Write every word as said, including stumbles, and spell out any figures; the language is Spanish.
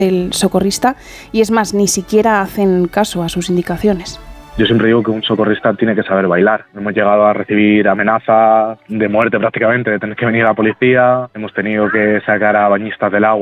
el socorrista y es más, ni siquiera hacen caso a sus indicaciones. Yo siempre digo que un socorrista tiene que saber bailar. Hemos llegado a recibir amenazas de muerte prácticamente, de tener que venir a la policía, hemos tenido que sacar a bañistas del agua